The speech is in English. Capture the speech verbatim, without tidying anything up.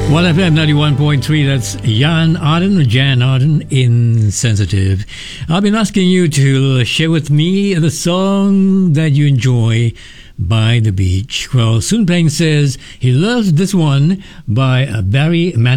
one F M ninety-one point three, that's Jan Arden, Jan Arden, Insensitive. I've been asking you to share with me the song that you enjoy by the beach. Well, Soon Peng says he loves this one by Barry Manilow.